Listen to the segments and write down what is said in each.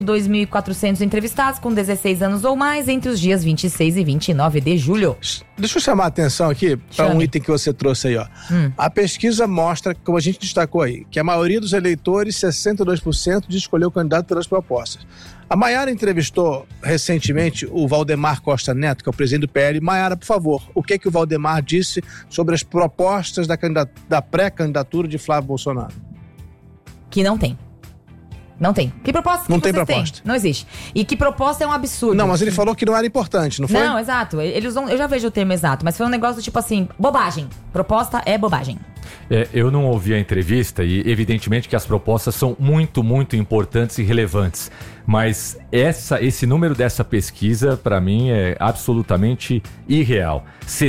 2.400 entrevistados com 16 anos ou mais entre os dias 26 e 29 de julho. Deixa eu chamar a atenção aqui para um item que você trouxe aí, ó. A pesquisa mostra, como a gente destacou aí, que a maioria dos eleitores, 62%, de escolher o candidato pelas propostas. A Maiara entrevistou recentemente o Valdemar Costa Neto, que é o presidente do PL. Maiara, por favor, o que o Valdemar disse sobre as propostas da pré-candidatura de Flávio Bolsonaro? Que não tem. Não tem. Que proposta que não tem vocês proposta. têm? Não existe. E que proposta é um absurdo. Não, mas ele falou que não era importante, não foi? Não, exato. Ele usou, eu já vejo o termo exato, mas foi um negócio do tipo assim, bobagem. Proposta é bobagem. Eu não ouvi a entrevista e evidentemente que as propostas são muito, muito importantes e relevantes. Mas esse número dessa pesquisa, para mim, é absolutamente irreal.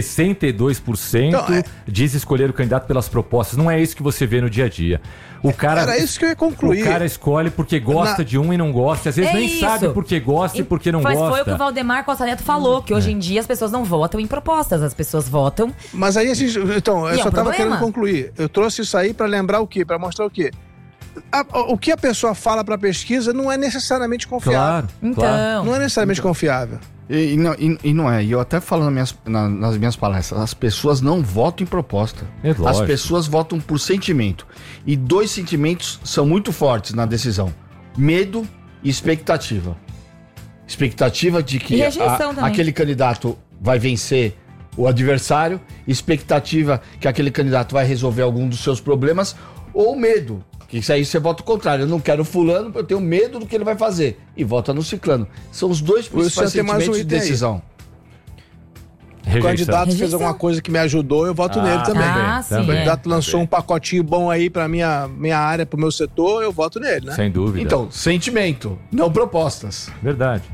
62% então, diz escolher o candidato pelas propostas. Não é isso que você vê no dia a dia. Era isso que eu ia concluir. O cara escolhe porque gosta de um e não gosta. Às vezes nem sabe porque gosta e porque não gosta. Foi o que o Valdemar Costa Neto falou, que hoje em dia as pessoas não votam em propostas, as pessoas votam... Mas aí a gente... Então, eu só estava querendo concluir. Eu trouxe isso aí para lembrar o quê? Para mostrar o quê? O que a pessoa fala para pesquisa não é necessariamente confiável. Então. Não é necessariamente confiável. E não é. E eu até falo nas minhas palestras, as pessoas não votam em proposta. As pessoas votam por sentimento. E dois sentimentos são muito fortes na decisão: medo e expectativa. Expectativa de que aquele candidato vai vencer o adversário, expectativa que aquele candidato vai resolver algum dos seus problemas, ou medo, que isso aí você vota o contrário. Eu não quero fulano porque eu tenho medo do que ele vai fazer. E vota no ciclano. São os dois principais sentimentos de decisão. O candidato fez alguma coisa que me ajudou, eu voto nele também. O candidato lançou um pacotinho bom aí pra minha área, pro meu setor, eu voto nele, né? Sem dúvida. Então, sentimento, não propostas. Verdade.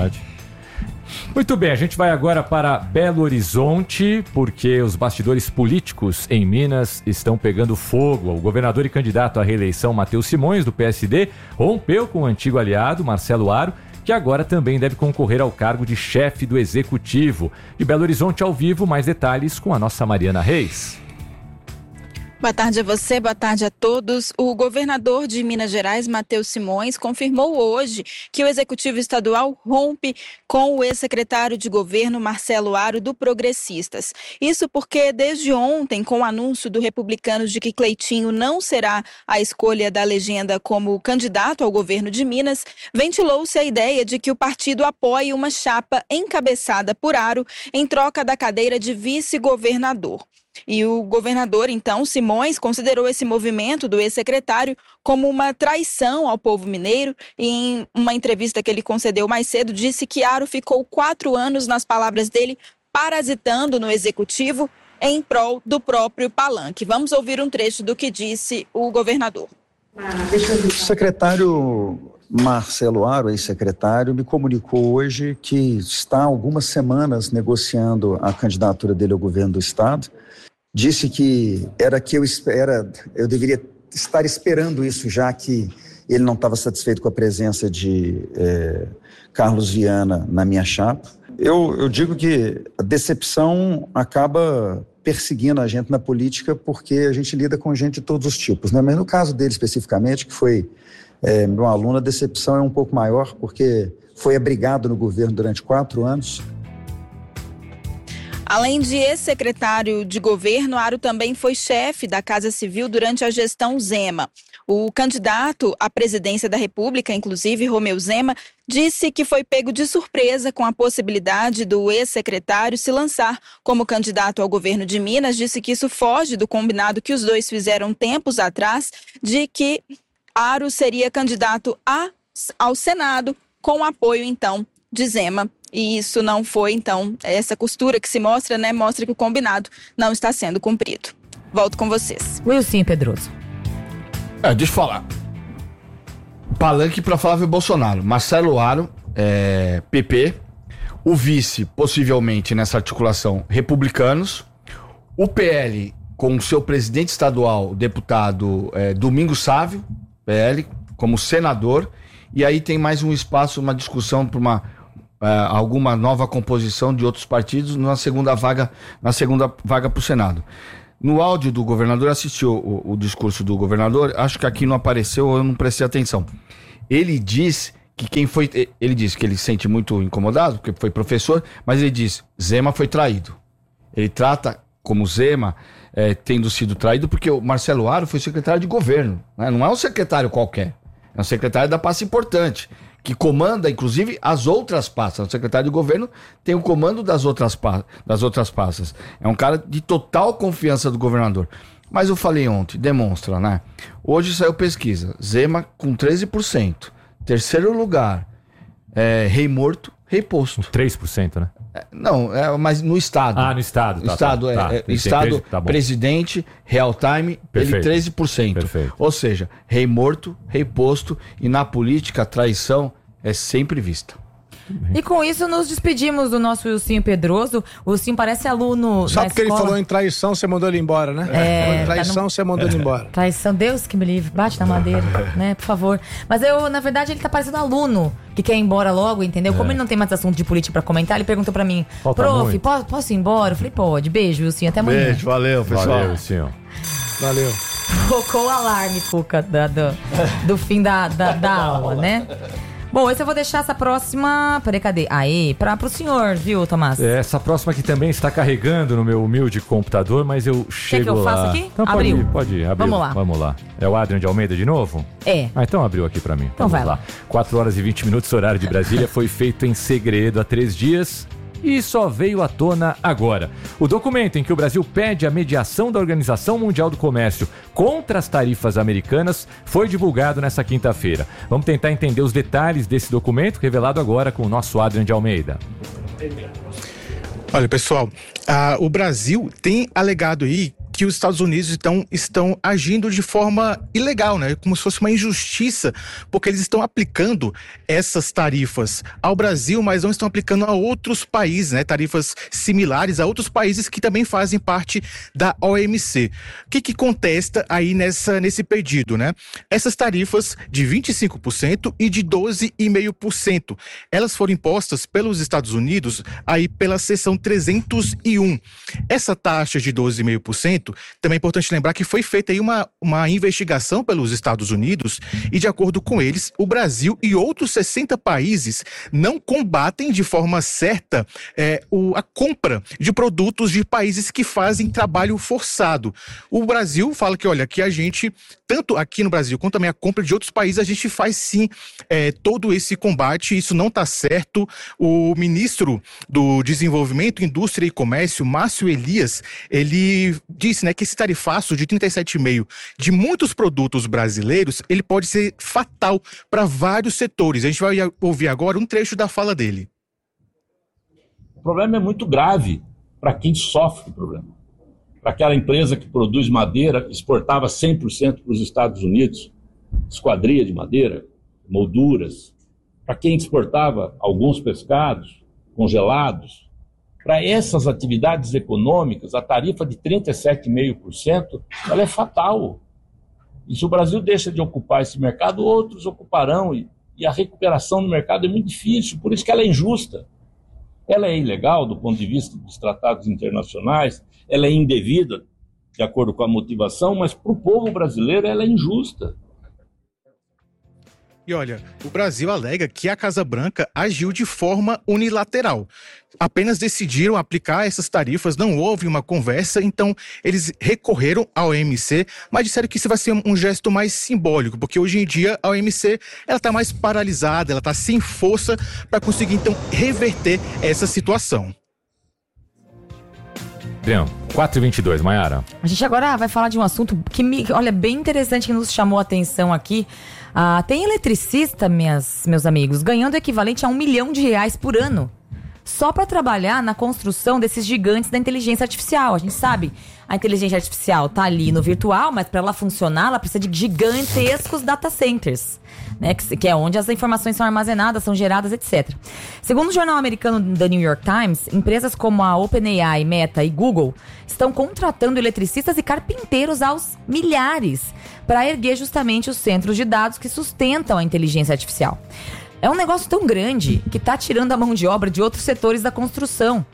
Muito bem, a gente vai agora para Belo Horizonte, porque os bastidores políticos em Minas estão pegando fogo. O governador e candidato à reeleição, Matheus Simões, do PSD, rompeu com o antigo aliado, Marcelo Aro, que agora também deve concorrer ao cargo de chefe do Executivo. De Belo Horizonte ao vivo, mais detalhes com a nossa Mariana Reis. Boa tarde a você, boa tarde a todos. O governador de Minas Gerais, Matheus Simões, confirmou hoje que o Executivo Estadual rompe com o ex-secretário de governo, Marcelo Aro, do Progressistas. Isso porque desde ontem, com o anúncio do Republicanos de que Cleitinho não será a escolha da legenda como candidato ao governo de Minas, ventilou-se a ideia de que o partido apoie uma chapa encabeçada por Aro em troca da cadeira de vice-governador. E o governador, então, Simões, considerou esse movimento do ex-secretário como uma traição ao povo mineiro e em uma entrevista que ele concedeu mais cedo, disse que Aro ficou 4 anos, nas palavras dele, parasitando no executivo em prol do próprio palanque. Vamos ouvir um trecho do que disse o governador. O secretário Marcelo Aro, ex-secretário, me comunicou hoje que está há algumas semanas negociando a candidatura dele ao governo do estado. Disse que eu deveria estar esperando isso, já que ele não estava satisfeito com a presença de Carlos Viana na minha chapa. Eu digo que a decepção acaba perseguindo a gente na política porque a gente lida com gente de todos os tipos, né? Mas no caso dele especificamente, que foi meu aluno, a decepção é um pouco maior porque foi abrigado no governo durante 4 anos. Além de ex-secretário de governo, Aro também foi chefe da Casa Civil durante a gestão Zema. O candidato à presidência da República, inclusive Romeu Zema, disse que foi pego de surpresa com a possibilidade do ex-secretário se lançar como candidato ao governo de Minas. Disse que isso foge do combinado que os dois fizeram tempos atrás, de que Aro seria candidato ao Senado com o apoio, então, de Zema. E isso não foi, então, essa costura que se mostra, né? Mostra que o combinado não está sendo cumprido. Volto com vocês. Wilson Pedroso. Deixa eu falar. Palanque para Flávio Bolsonaro. Marcelo Aro, PP. O vice, possivelmente, nessa articulação, Republicanos. O PL, com o seu presidente estadual, o deputado Domingos Sávio, PL, como senador. E aí tem mais um espaço, uma discussão para alguma nova composição de outros partidos na segunda vaga para o Senado. No áudio do governador, assistiu o discurso do governador, acho que aqui não apareceu, eu não prestei atenção. Ele diz que quem foi... Ele disse que ele se sente muito incomodado, porque foi professor, mas ele diz, Zema foi traído. Ele trata como Zema tendo sido traído, porque o Marcelo Aro foi secretário de governo, né? Não é um secretário qualquer, é um secretário da pasta importante, que comanda, inclusive, as outras pastas. O secretário de governo tem o comando das outras pastas. É um cara de total confiança do governador. Mas eu falei ontem, demonstra, né? Hoje saiu pesquisa, Zema com 13%. Terceiro lugar, rei morto, rei posto. 3%, né? Não, mas no estado. No estado. Estado, tá presidente, real time, perfeito. Ele 13%. Perfeito. Ou seja, rei morto, rei posto, e na política a traição é sempre vista. E com isso nos despedimos do nosso Wilsinho Pedroso. O Wilsinho parece aluno. Só porque ele falou em traição, você mandou ele embora, né? Traição, você mandou ele embora. Traição, Deus que me livre, bate na madeira, né? Por favor. Mas na verdade, ele tá parecendo aluno que quer ir embora logo, entendeu? Como ele não tem mais assunto de política pra comentar, ele perguntou pra mim: prof, posso ir embora? Eu falei: pode. Beijo, Wilsinho, até amanhã. Beijo, valeu, pessoal. Valeu, Wilsinho. Valeu. Tocou o alarme, Cuca, do fim da aula, né? Bom, esse eu vou deixar essa próxima... Peraí, cadê? Pro senhor, viu, Tomás? Essa próxima aqui também está carregando no meu humilde computador, mas eu chego lá. Quer que eu faça aqui? Então, pode ir, abriu. Vamos lá. É o Adrian de Almeida de novo? É. Então abriu aqui pra mim. Então vai lá. 4 horas e 20 minutos, horário de Brasília, foi feito em segredo há 3 dias... E só veio à tona agora. O documento em que o Brasil pede a mediação da Organização Mundial do Comércio contra as tarifas americanas foi divulgado nessa quinta-feira. Vamos tentar entender os detalhes desse documento, revelado agora com o nosso Adrian de Almeida. Olha, pessoal, o Brasil tem alegado aí que os Estados Unidos estão agindo de forma ilegal, né? Como se fosse uma injustiça, porque eles estão aplicando essas tarifas ao Brasil, mas não estão aplicando a outros países, né? Tarifas similares a outros países que também fazem parte da OMC. O que contesta aí nesse pedido, né? Essas tarifas de 25% e de 12,5%, elas foram impostas pelos Estados Unidos aí pela seção 301. Essa taxa de 12,5%, também é importante lembrar que foi feita aí uma investigação pelos Estados Unidos e, de acordo com eles, o Brasil e outros 60 países não combatem de forma certa a compra de produtos de países que fazem trabalho forçado. O Brasil fala que, olha, que a gente, tanto aqui no Brasil quanto também a compra de outros países, a gente faz sim todo esse combate, isso não está certo. O ministro do Desenvolvimento, Indústria e Comércio, Márcio Elias, ele disse, né, que esse tarifaço de 37,5% de muitos produtos brasileiros, ele pode ser fatal para vários setores. A gente vai ouvir agora um trecho da fala dele. O problema é muito grave para quem sofre o problema. Para aquela empresa que produz madeira, que exportava 100% para os Estados Unidos, esquadria de madeira, molduras. Para quem exportava alguns pescados congelados. Para essas atividades econômicas, a tarifa de 37,5% ela é fatal. E se o Brasil deixa de ocupar esse mercado, outros ocuparão. E a recuperação no mercado é muito difícil, por isso que ela é injusta. Ela é ilegal do ponto de vista dos tratados internacionais, ela é indevida, de acordo com a motivação, mas para o povo brasileiro ela é injusta. E olha, o Brasil alega que a Casa Branca agiu de forma unilateral. Apenas decidiram aplicar essas tarifas, não houve uma conversa, então eles recorreram à OMC, mas disseram que isso vai ser um gesto mais simbólico, porque hoje em dia a OMC está mais paralisada, ela está sem força para conseguir então reverter essa situação. 4h22, Mayara. A gente agora vai falar de um assunto que olha, bem interessante, que nos chamou a atenção aqui. Tem eletricista, meus amigos, ganhando o equivalente a R$1 milhão por ano, só para trabalhar na construção desses gigantes da inteligência artificial. A gente sabe, a inteligência artificial tá ali no virtual, mas para ela funcionar, ela precisa de gigantescos data centers, né, que é onde as informações são armazenadas, são geradas, etc. Segundo o jornal americano The New York Times, empresas como a OpenAI, Meta e Google estão contratando eletricistas e carpinteiros aos milhares para erguer justamente os centros de dados que sustentam a inteligência artificial. É um negócio tão grande que está tirando a mão de obra de outros setores da construção.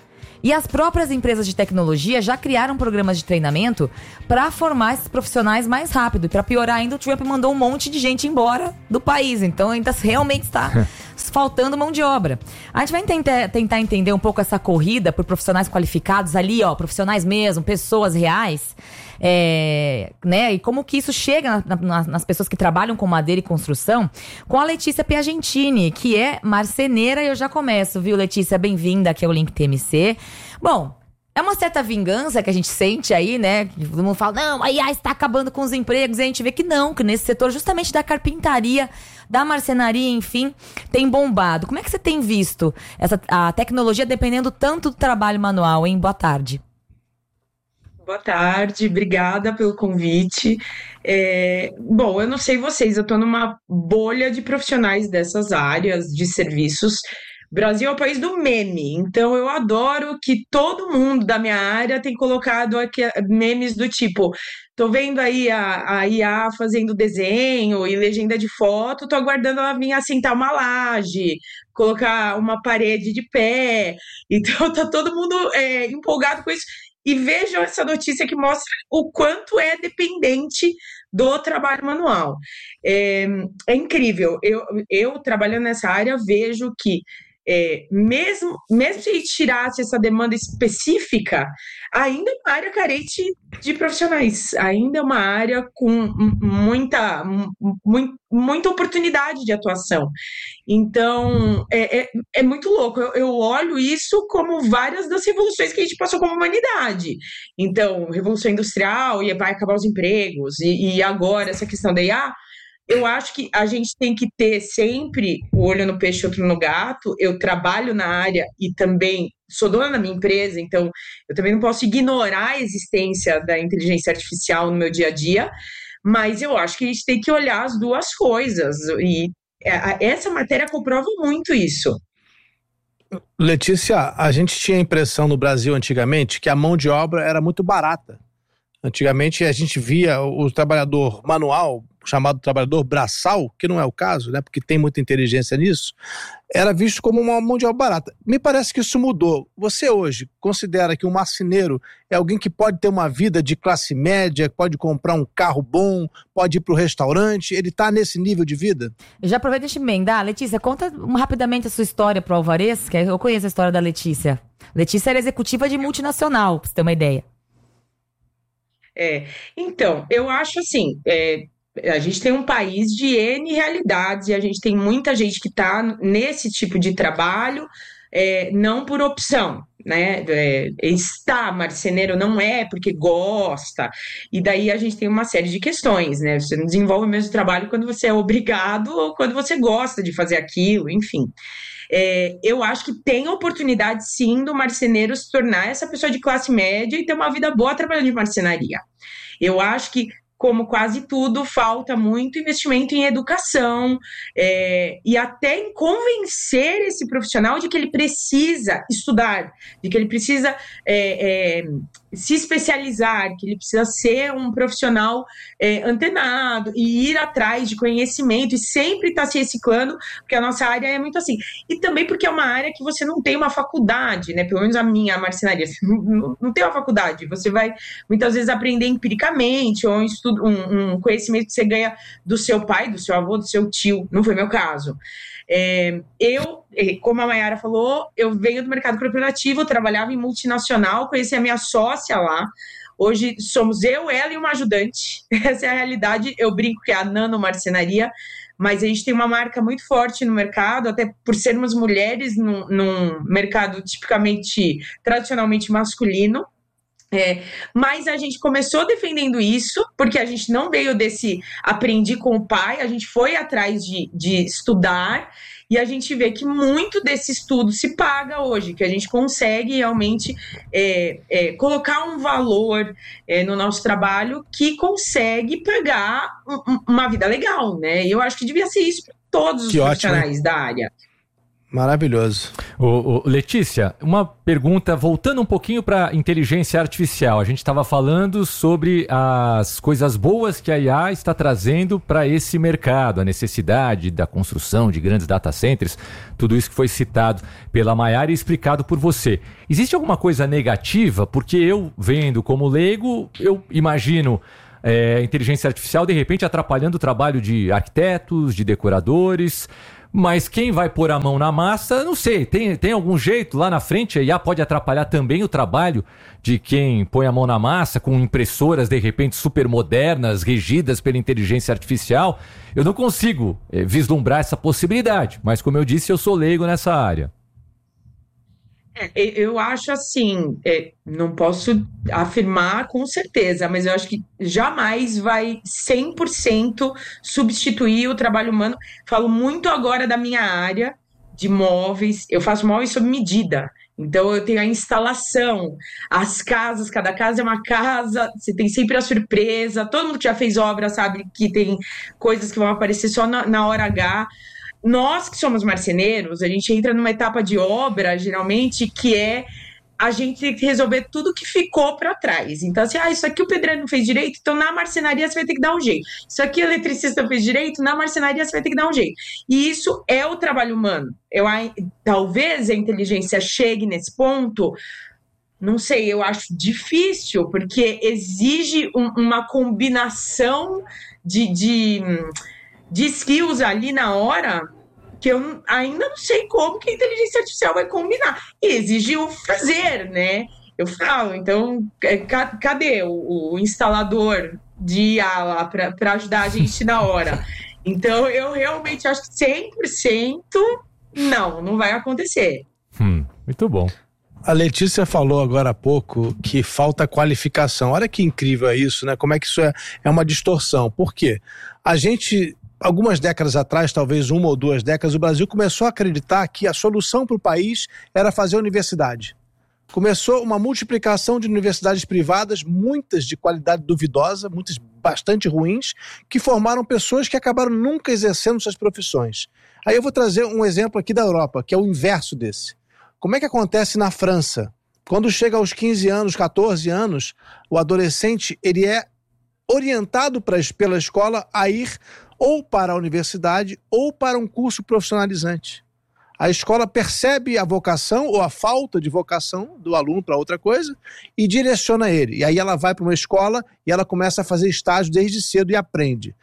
E as próprias empresas de tecnologia já criaram programas de treinamento para formar esses profissionais mais rápido. E para piorar ainda, o Trump mandou um monte de gente embora do país. Então ainda realmente está faltando mão de obra. A gente vai tentar entender um pouco essa corrida por profissionais qualificados ali, profissionais mesmo, pessoas reais. Né? E como que isso chega nas pessoas que trabalham com madeira e construção, com a Letícia Piagentini, que é marceneira. E eu já começo, viu, Letícia? Bem-vinda aqui ao Link TMC. Bom, é uma certa vingança que a gente sente aí, né? Todo mundo fala, não, a IA está acabando com os empregos. E a gente vê que não, que nesse setor justamente da carpintaria, da marcenaria, enfim, tem bombado. Como é que você tem visto a tecnologia dependendo tanto do trabalho manual, hein? Boa tarde. Boa tarde, obrigada pelo convite. Bom, eu não sei vocês, eu estou numa bolha de profissionais dessas áreas de serviços. O Brasil é o país do meme, então eu adoro que todo mundo da minha área tem colocado aqui memes do tipo, tô vendo aí a IA fazendo desenho e legenda de foto, tô aguardando ela vir assentar uma laje, colocar uma parede de pé, então tá todo mundo empolgado com isso. E vejam essa notícia que mostra o quanto é dependente do trabalho manual. É incrível. Eu trabalhando nessa área, vejo que mesmo se tirasse essa demanda específica, ainda é uma área carente de profissionais, ainda é uma área com muita oportunidade de atuação. Então, é muito louco. Eu olho isso como várias das revoluções que a gente passou como humanidade. Então, Revolução Industrial, e vai acabar os empregos, e agora essa questão da IA. Eu acho que a gente tem que ter sempre o olho no peixe e outro no gato. Eu trabalho na área e também sou dona da minha empresa, então eu também não posso ignorar a existência da inteligência artificial no meu dia a dia, mas eu acho que a gente tem que olhar as duas coisas, e essa matéria comprova muito isso. Letícia, a gente tinha a impressão no Brasil antigamente que a mão de obra era muito barata. Antigamente a gente via o trabalhador manual, chamado trabalhador braçal, que não é o caso, né, porque tem muita inteligência nisso, era visto como uma mão de obra barata. Me parece que isso mudou. Você hoje considera que um marceneiro é alguém que pode ter uma vida de classe média, pode comprar um carro bom, pode ir para o restaurante, ele está nesse nível de vida? Eu já aproveito de emendar. Letícia, conta rapidamente a sua história para o Alvarez, que eu conheço a história da Letícia. Letícia era executiva de multinacional, para você ter uma ideia. Então, eu acho assim, a gente tem um país de N realidades e a gente tem muita gente que está nesse tipo de trabalho, não por opção, né? Está marceneiro não é porque gosta, e daí a gente tem uma série de questões, né? Você não desenvolve o mesmo trabalho quando você é obrigado ou quando você gosta de fazer aquilo, enfim. Eu acho que tem oportunidade, sim, do marceneiro se tornar essa pessoa de classe média e ter uma vida boa trabalhando de marcenaria. Eu acho que, como quase tudo, falta muito investimento em educação e até em convencer esse profissional de que ele precisa estudar, de que ele precisa se especializar, que ele precisa ser um profissional antenado e ir atrás de conhecimento e sempre estar se reciclando, porque a nossa área é muito assim. E também porque é uma área que você não tem uma faculdade, né? Pelo menos a minha marcenaria, você não tem uma faculdade. Você vai, muitas vezes, aprender empiricamente ou um conhecimento que você ganha do seu pai, do seu avô, do seu tio. Não foi meu caso. Como a Mayara falou, eu venho do mercado corporativo, trabalhava em multinacional, conheci a minha sócia lá. Hoje somos eu, ela e uma ajudante. Essa é a realidade. Eu brinco que é a Nano Marcenaria, mas a gente tem uma marca muito forte no mercado, até por sermos mulheres num mercado tradicionalmente masculino. Mas a gente começou defendendo isso, porque a gente não veio desse aprendi com o pai, a gente foi atrás de estudar, e a gente vê que muito desse estudo se paga hoje, que a gente consegue realmente colocar um valor no nosso trabalho que consegue pagar uma vida legal, né? E eu acho que devia ser isso para todos os profissionais da área. Maravilhoso. Letícia, uma pergunta, voltando um pouquinho para inteligência artificial. A gente estava falando sobre as coisas boas que a IA está trazendo para esse mercado, a necessidade da construção de grandes data centers, tudo isso que foi citado pela Maiara e explicado por você. Existe alguma coisa negativa? Porque eu, vendo como leigo, eu imagino inteligência artificial de repente atrapalhando o trabalho de arquitetos, de decoradores. Mas quem vai pôr a mão na massa, não sei, tem algum jeito lá na frente? A IA pode atrapalhar também o trabalho de quem põe a mão na massa com impressoras, de repente, super modernas, regidas pela inteligência artificial? Eu não consigo vislumbrar essa possibilidade, mas como eu disse, eu sou leigo nessa área. Eu acho assim, não posso afirmar com certeza, mas eu acho que jamais vai 100% substituir o trabalho humano. Falo muito agora da minha área de móveis, eu faço móveis sob medida. Então eu tenho a instalação, as casas, cada casa é uma casa, você tem sempre a surpresa, todo mundo que já fez obra sabe que tem coisas que vão aparecer só na hora H. Nós que somos marceneiros, a gente entra numa etapa de obra, geralmente, que é a gente tem que resolver tudo que ficou para trás. Então, assim, isso aqui o pedreiro não fez direito, então na marcenaria você vai ter que dar um jeito. Isso aqui o eletricista não fez direito, na marcenaria você vai ter que dar um jeito. E isso é o trabalho humano. Talvez a inteligência chegue nesse ponto, não sei, eu acho difícil, porque exige uma combinação de skills ali na hora que eu ainda não sei como que a inteligência artificial vai combinar. E exige o fazer, né? Eu falo, então, cadê o instalador de IA lá para ajudar a gente na hora? Então, eu realmente acho que 100% não vai acontecer. Muito bom. A Letícia falou agora há pouco que falta qualificação. Olha que incrível é isso, né? Como é que isso é uma distorção. Por quê? A gente, algumas décadas atrás, talvez 1 ou 2 décadas, o Brasil começou a acreditar que a solução para o país era fazer universidade. Começou uma multiplicação de universidades privadas, muitas de qualidade duvidosa, muitas bastante ruins, que formaram pessoas que acabaram nunca exercendo suas profissões. Aí eu vou trazer um exemplo aqui da Europa, que é o inverso desse. Como é que acontece na França? Quando chega aos 15 anos, 14 anos, o adolescente ele é orientado pela escola a ir ou para a universidade ou para um curso profissionalizante. A escola percebe a vocação ou a falta de vocação do aluno para outra coisa e direciona ele. E aí ela vai para uma escola e ela começa a fazer estágio desde cedo e aprende.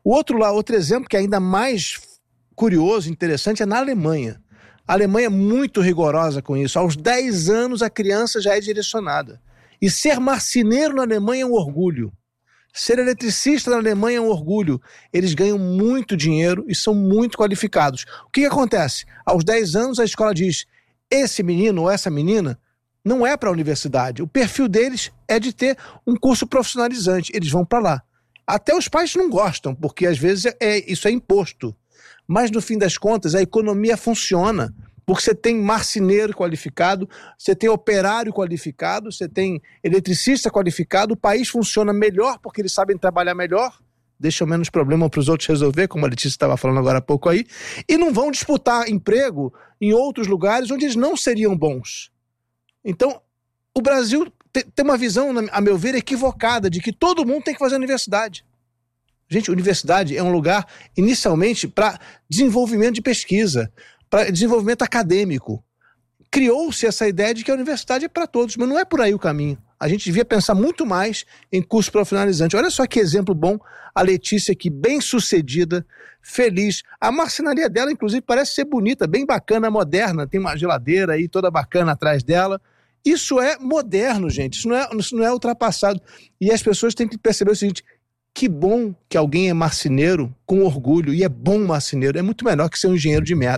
Outro exemplo que é ainda mais curioso, interessante, é na Alemanha. A Alemanha é muito rigorosa com isso. Aos 10 anos a criança já é direcionada. E ser marceneiro na Alemanha é um orgulho. Ser eletricista na Alemanha é um orgulho. Eles ganham muito dinheiro e são muito qualificados. O que acontece? Aos 10 anos a escola diz, esse menino ou essa menina não é para a universidade. O perfil deles é de ter um curso profissionalizante. Eles vão para lá. Até os pais não gostam, porque às vezes isso é imposto. Mas no fim das contas a economia funciona. Porque você tem marceneiro qualificado, você tem operário qualificado, você tem eletricista qualificado, o país funciona melhor porque eles sabem trabalhar melhor, deixam menos problema para os outros resolver, como a Letícia estava falando agora há pouco aí, e não vão disputar emprego em outros lugares onde eles não seriam bons. Então, o Brasil tem uma visão, a meu ver, equivocada de que todo mundo tem que fazer universidade. Gente, universidade é um lugar, inicialmente, para desenvolvimento de pesquisa, para desenvolvimento acadêmico. Criou-se essa ideia de que a universidade é para todos, mas não é por aí o caminho. A gente devia pensar muito mais em curso profissionalizante. Olha só que exemplo bom, a Letícia aqui, bem sucedida, feliz. A marcenaria dela, inclusive, parece ser bonita, bem bacana, moderna. Tem uma geladeira aí toda bacana atrás dela. Isso é moderno, gente. Isso não é ultrapassado. E as pessoas têm que perceber o seguinte, que bom que alguém é marceneiro com orgulho e é bom marceneiro. É muito melhor que ser um engenheiro de merda.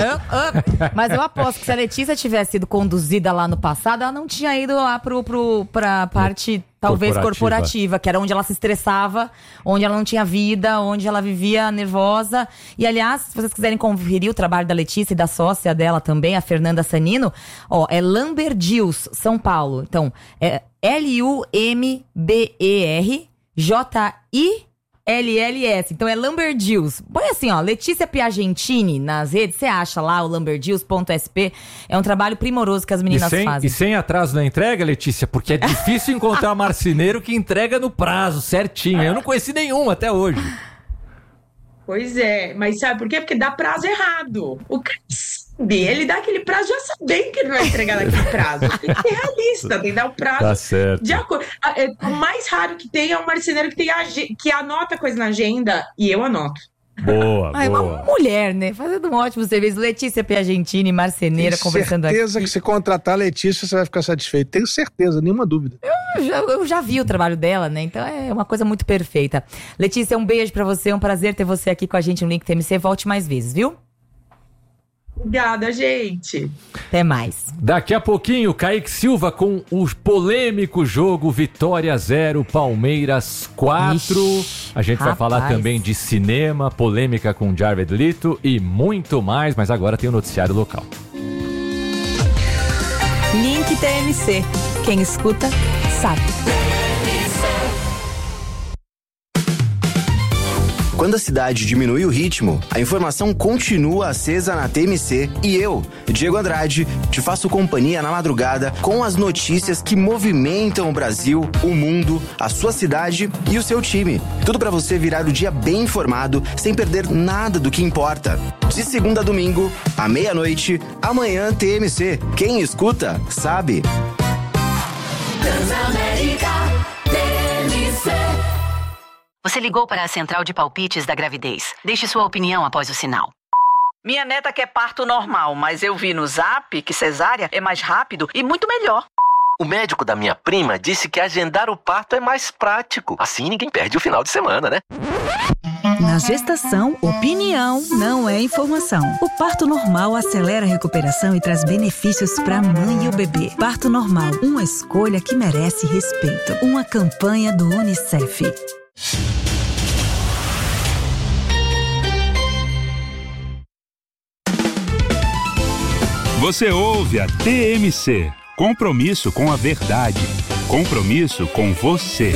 Mas eu aposto que se a Letícia tivesse sido conduzida lá no passado, ela não tinha ido lá pra parte, talvez, corporativa, que era onde ela se estressava, onde ela não tinha vida, onde ela vivia nervosa. E, aliás, se vocês quiserem conferir o trabalho da Letícia e da sócia dela também, a Fernanda Sanino, é Lamberdius, São Paulo. Então, é LUMBER JILLERDIUS, LLS. Então é Lamberdeals. Põe assim, ó, Letícia Piagentini nas redes, você acha lá o lamberdeals.sp. É um trabalho primoroso que as meninas fazem. E sem atraso na entrega, Letícia, porque é difícil encontrar marceneiro que entrega no prazo, certinho. Eu não conheci nenhum até hoje. Pois é, mas sabe por quê? Porque dá prazo errado. O cara sabe, ele dá aquele prazo já sabendo que ele vai entregar naquele prazo. Tem que ser realista, tem que dar o prazo. Tá certo. De acordo. O mais raro que tem é um marceneiro que anota coisa na agenda e eu anoto. Boa, boa. Uma mulher, né? Fazendo um ótimo serviço. Letícia Piagentini, marceneira, conversando aqui. Tenho certeza que se contratar a Letícia, você vai ficar satisfeito. Tenho certeza, nenhuma dúvida. Eu já vi o trabalho dela, né? Então é uma coisa muito perfeita. Letícia, um beijo pra você. É um prazer ter você aqui com a gente no Link TMC. Volte mais vezes, viu? Obrigada, gente. Até mais. Daqui a pouquinho, Kaique Silva com o polêmico jogo Vitória 0, Palmeiras 4. Ixi, a gente vai falar também de cinema, polêmica com Jared Leto e muito mais, mas agora tem o noticiário local. Link TMC. Quem escuta, sabe. Quando a cidade diminui o ritmo, a informação continua acesa na TMC e eu, Diego Andrade, te faço companhia na madrugada com as notícias que movimentam o Brasil, o mundo, a sua cidade e o seu time. Tudo pra você virar o dia bem informado, sem perder nada do que importa. De segunda a domingo, à meia-noite, amanhã TMC. Quem escuta, sabe. Transamérica TMC. Você ligou para a central de palpites da gravidez. Deixe sua opinião após o sinal. Minha neta quer parto normal, mas eu vi no Zap que cesárea é mais rápido e muito melhor. O médico da minha prima disse que agendar o parto é mais prático. Assim ninguém perde o final de semana, né? Na gestação, opinião não é informação. O parto normal acelera a recuperação e traz benefícios para a mãe e o bebê. Parto normal, uma escolha que merece respeito. Uma campanha do UNICEF. Você ouve a TMC. Compromisso com a verdade. Compromisso com você.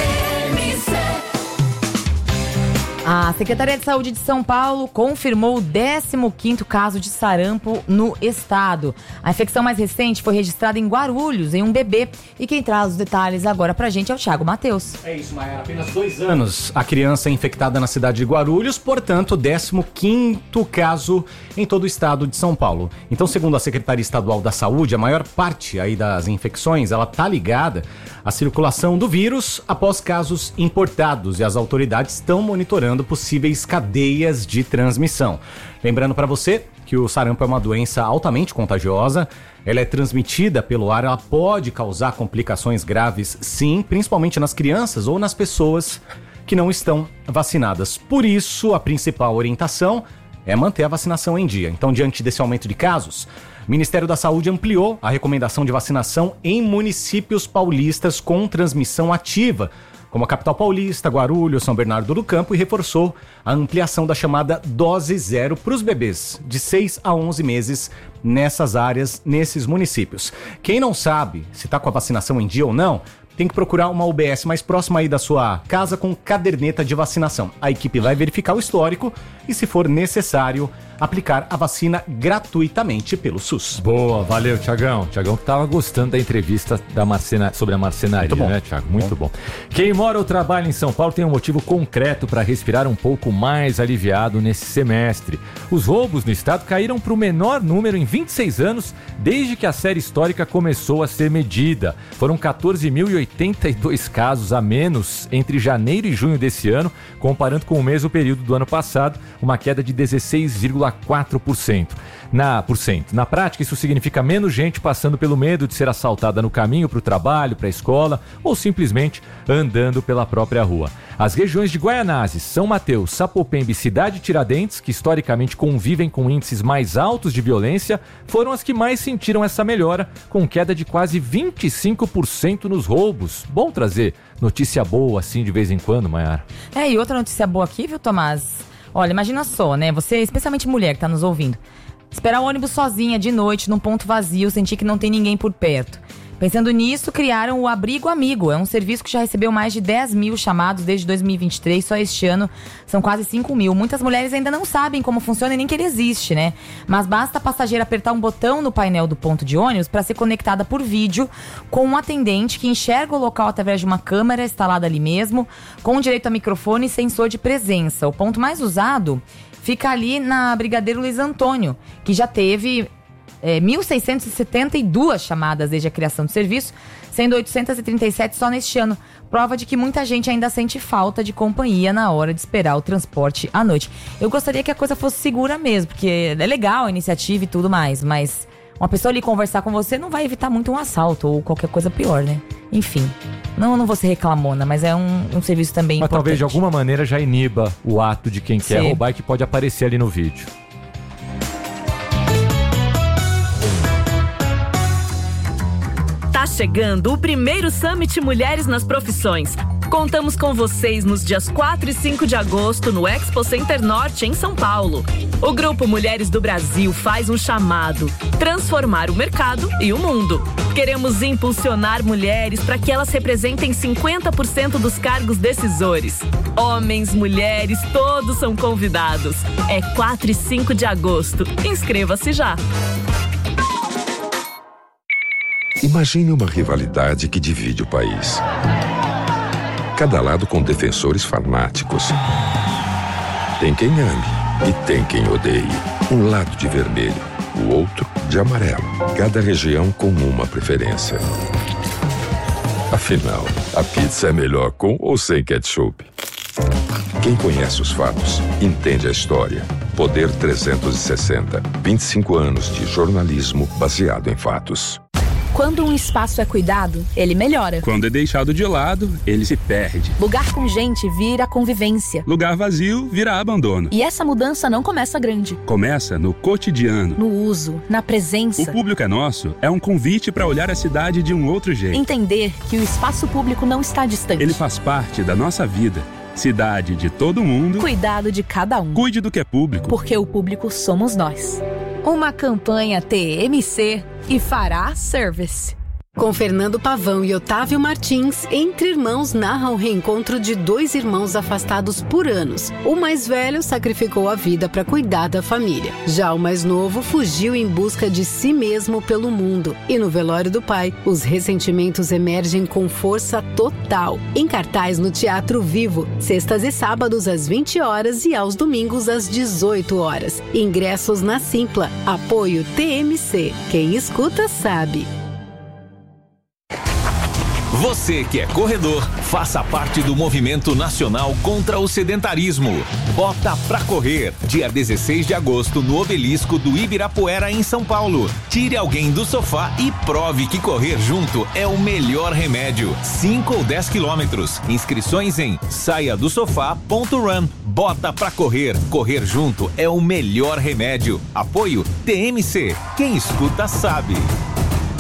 A Secretaria de Saúde de São Paulo confirmou o 15º caso de sarampo no estado. A infecção mais recente foi registrada em Guarulhos, em um bebê. E quem traz os detalhes agora pra gente é o Thiago Matheus. É isso, Maia. Apenas 2 anos a criança é infectada na cidade de Guarulhos, portanto, 15º caso em todo o estado de São Paulo. Então, segundo a Secretaria Estadual da Saúde, a maior parte aí das infecções, ela tá ligada à circulação do vírus após casos importados e as autoridades estão monitorando possíveis cadeias de transmissão. Lembrando para você que o sarampo é uma doença altamente contagiosa, ela é transmitida pelo ar, ela pode causar complicações graves, sim, principalmente nas crianças ou nas pessoas que não estão vacinadas. Por isso, a principal orientação é manter a vacinação em dia. Então, diante desse aumento de casos, o Ministério da Saúde ampliou a recomendação de vacinação em municípios paulistas com transmissão ativa, como a capital paulista, Guarulhos, São Bernardo do Campo, e reforçou a ampliação da chamada dose zero para os bebês de 6 a 11 meses nessas áreas, nesses municípios. Quem não sabe se está com a vacinação em dia ou não, tem que procurar uma UBS mais próxima aí da sua casa com caderneta de vacinação. A equipe vai verificar o histórico e, se for necessário, aplicar a vacina gratuitamente pelo SUS. Boa, valeu, Thiagão. Thiagão que tava gostando da entrevista sobre a marcenaria, né, Thiago? Muito bom. Quem mora ou trabalha em São Paulo tem um motivo concreto para respirar um pouco mais aliviado nesse semestre. Os roubos no estado caíram para o menor número em 26 anos desde que a série histórica começou a ser medida. Foram 14.082 casos a menos entre janeiro e junho desse ano, comparando com o mesmo período do ano passado, uma queda de 16,4%. Na prática, isso significa menos gente passando pelo medo de ser assaltada no caminho para o trabalho, para a escola ou simplesmente andando pela própria rua. As regiões de Guaianazes, São Mateus, Sapopemba e Cidade Tiradentes, que historicamente convivem com índices mais altos de violência, foram as que mais sentiram essa melhora, com queda de quase 25% nos roubos. Bom trazer notícia boa assim de vez em quando, Mayara. E outra notícia boa aqui, viu, Tomás? Olha, imagina só, né? Você, especialmente mulher que tá nos ouvindo, esperar o ônibus sozinha de noite num ponto vazio, sentir que não tem ninguém por perto. Pensando nisso, criaram o Abrigo Amigo. É um serviço que já recebeu mais de 10 mil chamados desde 2023. Só este ano são quase 5 mil. Muitas mulheres ainda não sabem como funciona e nem que ele existe, né? Mas basta a passageira apertar um botão no painel do ponto de ônibus para ser conectada por vídeo com um atendente que enxerga o local através de uma câmera instalada ali mesmo, com direito a microfone e sensor de presença. O ponto mais usado fica ali na Brigadeiro Luiz Antônio, que já teve 1.672 chamadas desde a criação do serviço, sendo 837 só neste ano. Prova de que muita gente ainda sente falta de companhia na hora de esperar o transporte à noite. Eu gostaria que a coisa fosse segura mesmo, porque é legal a iniciativa e tudo mais, mas uma pessoa ali conversar com você não vai evitar muito um assalto ou qualquer coisa pior, né? Enfim, não vou ser reclamona, mas é um serviço também importante. Mas talvez de alguma maneira já iniba o ato de quem quer roubar e que pode aparecer ali no vídeo. Tá chegando o primeiro Summit Mulheres nas Profissões. Contamos com vocês nos dias 4 e 5 de agosto no Expo Center Norte, em São Paulo. O Grupo Mulheres do Brasil faz um chamado: transformar o mercado e o mundo. Queremos impulsionar mulheres para que elas representem 50% dos cargos decisores. Homens, mulheres, todos são convidados. É 4 e 5 de agosto. Inscreva-se já. Imagine uma rivalidade que divide o país. Cada lado com defensores fanáticos. Tem quem ame e tem quem odeie. Um lado de vermelho, o outro de amarelo. Cada região com uma preferência. Afinal, a pizza é melhor com ou sem ketchup? Quem conhece os fatos, entende a história. Poder 360. 25 anos de jornalismo baseado em fatos. Quando um espaço é cuidado, ele melhora. Quando é deixado de lado, ele se perde. Lugar com gente vira convivência. Lugar vazio vira abandono. E essa mudança não começa grande. Começa no cotidiano. No uso, na presença. O Público é Nosso é um convite para olhar a cidade de um outro jeito. Entender que o espaço público não está distante. Ele faz parte da nossa vida. Cidade de todo mundo. Cuidado de cada um. Cuide do que é público. Porque o público somos nós. Uma campanha TMC e Fará Service. Com Fernando Pavão e Otávio Martins, Entre Irmãos narra o reencontro de dois irmãos afastados por anos. O mais velho sacrificou a vida para cuidar da família. Já o mais novo fugiu em busca de si mesmo pelo mundo. E no velório do pai, os ressentimentos emergem com força total. Em cartaz no Teatro Vivo, sextas e sábados às 20 horas e aos domingos às 18 horas. Ingressos na Simpla. Apoio TMC. Quem escuta sabe. Você que é corredor, faça parte do Movimento Nacional contra o Sedentarismo. Bota pra Correr, dia 16 de agosto, no Obelisco do Ibirapuera, em São Paulo. Tire alguém do sofá e prove que correr junto é o melhor remédio. 5 ou 10 quilômetros. Inscrições em saiadosofá.run. Bota pra Correr. Correr junto é o melhor remédio. Apoio TMC. Quem escuta sabe.